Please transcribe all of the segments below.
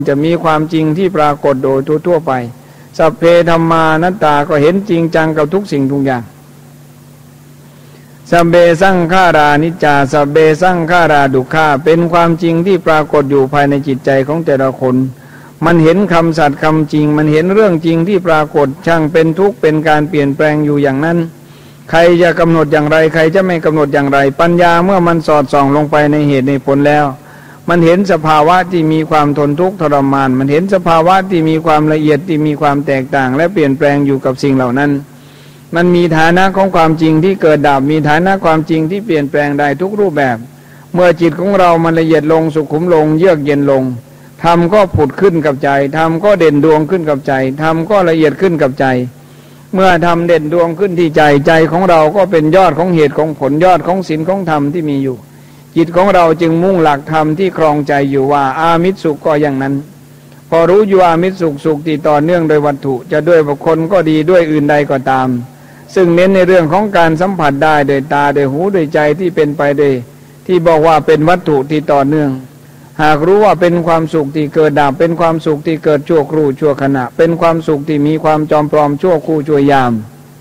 จะมีความจริงที่ปรากฏโดยทั่วไปสัพเพธัมมานัตตาก็เห็นจริงจังกับทุกสิ่งทุกอย่างสัพเพสังขารานิจจาสัพเพสังขาราดุขาเป็นความจริงที่ปรากฏอยู่ภายในจิตใจของแต่ละคนมันเห็นคำสัตย์คำจริงมันเห็นเรื่องจริงที่ปรากฏช่างเป็นทุกข์เป็นการเปลี่ยนแปลงอยู่อย่างนั้นใครจะกำหนดอย่างไรใครจะไม่กำหนดอย่างไรปัญญาเมื่อมันสอดส่องลงไปในเหตุในผลแล้วมันเห็นสภาวะที่มีความทนทุกข์ทรมานมันเห็นสภาวะที่มีความละเอียดที่มีความแตกต่างและเปลี่ยนแปลงอยู่กับสิ่งเหล่านั้นมันมีฐานะของความจริงที่เกิดดับมีฐานะความจริงที่เปลี่ยนแปลงได้ทุกรูปแบบเมื่อจิตของเรามันละเอียดลงสุขุมลงเยือกเย็นลงธรรมก็ผุดขึ้นกับใจธรรมก็เด่นดวงขึ้นกับใจธรรมก็ละเอียดขึ้นกับใจเมื่อธรรมเด่นดวงขึ้นที่ใจใจของเราก็เป็นยอดของเหตุของผลยอดของศีลของธรรมที่มีอยู่จิตของเราจึงมุ่งหลักธรรมที่ครองใจอยู่ว่าอามิตรสุขก็อย่างนั้นพอรู้อยู่อามิตรสุขที่ต่อเนื่องโดยวัตถุจะด้วยบุคคลก็ดีด้วยอื่นใดก็ตามซึ่งเน้นในเรื่องของการสัมผัสได้โดยตาโดยหูโดยใจที่เป็นไปโดยที่บอกว่าเป็นวัตถุที่ต่อเนื่องหากรู้ว่าเป็นความสุขที่เกิดดับเป็นความสุขที่เกิดชั่วครู่ชั่วขณะเป็นความสุขที่มีความจอมปลอมชั่วครู่ชั่วยาม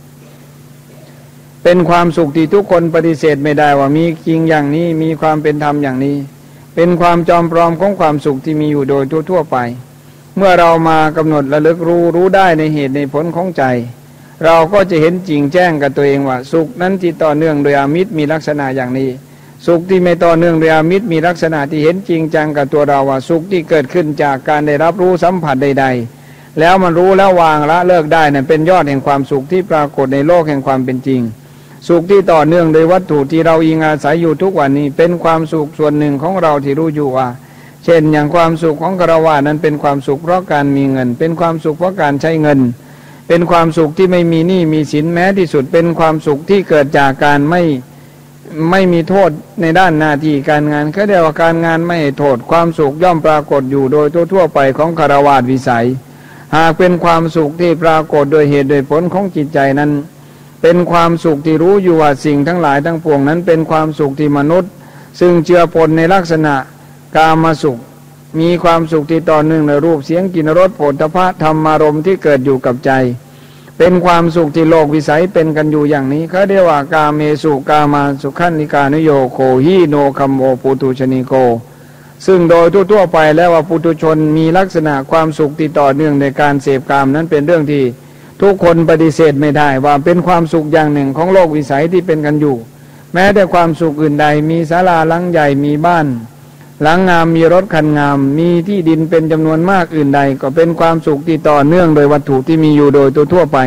เป็นความสุขที่ทุกคนปฏิเสธไม่ได้ว่ามีจริงอย่างนี้มีความเป็นธรรมอย่างนี้เป็นความจอมปลอมของความสุขที่มีอยู่โดยทั่วไปเมื่อเรามากำหนดระลึกรู้ได้ในเหตุในผลของใจเราก็จะเห็นจริงแจ้งกับตัวเองว่าสุขนั้นที่ต่อเนื่องโดยอามิตรมีลักษณะอย่างนี้สุขที่ไม่ต่อเนื่องโดยอามิตรมีลักษณะที่เห็นจริงจังกับตัวเราว่าสุขที่เกิดขึ้นจากการได้รับรู้สัมผัสใดๆแล้วมันรู้แล้ววางละเลิกได้นั่นเป็นยอดแห่งความสุขที่ปรากฏในโลกแห่งความเป็นจริงสุขที่ต่อเนื่องโดยวัตถุที่เราอิงอาศัยอยู่ทุกวันนี้เป็นความสุขส่วนหนึ่งของเราที่รู้อยู่ว่าเช่นอย่างความสุขของฆราวาสนั้นเป็นความสุขเพราะการมีเงินเป็นความสุขเพราะการใช้เงินเป็นความสุขที่ไม่มีหนี้มีสินแม้ที่สุดเป็นความสุขที่เกิดจากการไม่มีโทษในด้านหน้าที่การงานเขาเรียกว่าการงานไม่ให้โทษความสุขย่อมปรากฏอยู่โดยทั่วไปของฆราวาสวิสัยหากเป็นความสุขที่ปรากฏโดยเหตุโดยผลของจิตใจนั้นเป็นความสุขที่รู้อยู่ว่าสิ่งทั้งหลายทั้งปวงนั้นเป็นความสุขที่มนุษย์ซึ่งเจือปนในลักษณะกามสุขมีความสุขที่ต่อเนื่องในรูปเสียงกลิ่นรสโผฏฐัพพะธรรมารมณ์ที่เกิดอยู่กับใจเป็นความสุขที่โลกวิสัยเป็นกันอยู่อย่างนี้เขาเรียกว่ากาเมสุกามาสุขันนิกานุโยโคหิโนคัมโมปุตุชนิโกซึ่งโดยทั่วไปแล้วว่าปุถุชนมีลักษณะความสุขที่ต่อเนื่องในการเสพกามนั้นเป็นเรื่องที่ทุกคนปฏิเสธไม่ได้ว่าเป็นความสุขอย่างหนึ่งของโลกวิสัยที่เป็นกันอยู่แม้แต่ความสุขอื่นใดมีศาลาหลังใหญ่มีบ้านหลังงามมีรถคันงามมีที่ดินเป็นจำนวนมากอื่นใดก็เป็นความสุขที่ต่อเนื่องโดยวัตถุที่มีอยู่โดยทั่วไป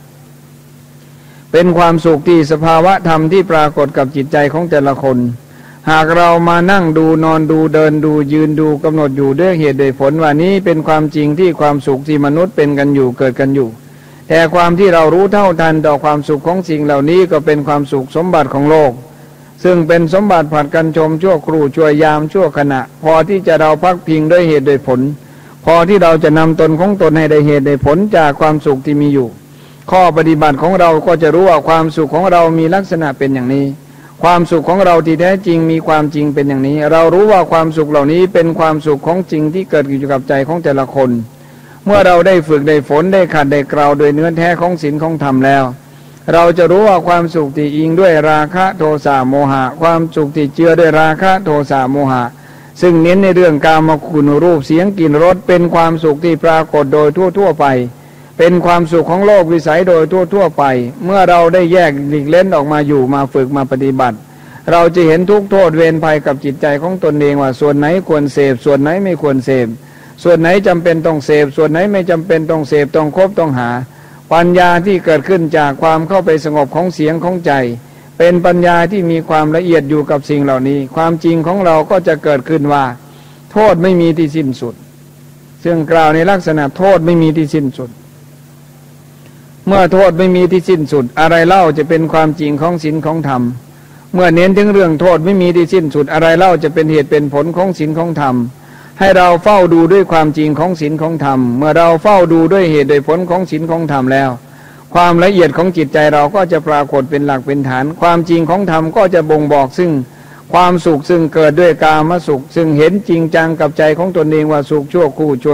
เป็นความสุขที่สภาวะธรรมที่ปรากฏกับจิตใจของแต่ละคนหากเรามานั่งดูนอนดูเดินดูยืนดูกำหนดอยู่ด้วยเหตุด้วยผลว่านี้เป็นความจริงที่ความสุขที่มนุษย์เป็นกันอยู่เกิดกันอยู่แต่ความที่เรารู้เท่าทันต่อความสุขของสิ่งเหล่านี้ก็เป็นความสุขสมบัติของโลกซึ่งเป็นสมบัติผัดกันชมชั่วครู่ชั่วยามชั่วขณะพอที่จะเราพักพิงด้วยเหตุด้วยผลพอที่เราจะนำตนของตนให้ได้เหตุได้ผลจากความสุขที่มีอยู่ข้อปฏิบัติของเราก็จะรู้ว่าความสุขของเรามีลักษณะเป็นอย่างนี้ความสุขของเราที่แท้จริงมีความจริงเป็นอย่างนี้เรารู้ว่าความสุขเหล่านี้เป็นความสุขของจริงที่เกิดอยู่กับใจของแต่ละคนเมื่อเราได้ฝึกได้ฝนได้ขัดได้กล่าวโดยเนื้อแท้ของศีลของธรรมแล้วเราจะรู้ว่าความสุขที่อิงด้วยราคะโทสะโมหะความสุขที่เจือด้วยราคะโทสะโมหะซึ่งเน้นในเรื่องกามคุณรูปเสียงกลิ่นรสเป็นความสุขที่ปรากฏโดยทั่วไปเป็นความสุขของโลกวิสัยโดยทั่วไปเมื่อเราได้แยกหลีกเล่นออกมาอยู่มาฝึกมาปฏิบัติเราจะเห็นทุกโทษเวรภัยกับจิตใจของตนเองว่าส่วนไหนควรเสพส่วนไหนไม่ควรเสพส่วนไหนจำเป็นต้องเสพส่วนไหนไม่จำเป็นต้องเสพต้องคบต้องหาปัญญาที่เกิดขึ้นจากความเข้าไปสงบของเสียงของใจเป็นปัญญาที่มีความละเอียดอยู่กับสิ่งเหล่านี้ความจริงของเราก็จะเกิดขึ้นว่าโทษไม่มีที่สิ้นสุดซึ่งกล่าวในลักษณะโทษไม่มีที่สิ้นสุดเมื่อโทษไม่มีที่สิ้นสุดอะไรเล่าจะเป็นความจริงของศีลของธรรมเมื่อเน้นถึงเรื่องโทษไม่มีที่สิ้นสุดอะไรเล่าจะเป็นเหตุเป็นผลของศีลของธรรมให้เราเฝ้าดูด้วยความจริงของศีลของธรรมเมื่อเราเฝ้าดูด้วยเหตุด้วยผลของศีลของธรรมแล้วความละเอียดของจิตใจเราก็จะปรากฏเป็นหลักเป็นฐานความจริงของธรรมก็จะบ่งบอกซึ่งความสุขซึ่งเกิดด้วยกามสุขซึ่งเห็นจริงจังกับใจของตนเองว่าสุขชั่วคู่ชั่ว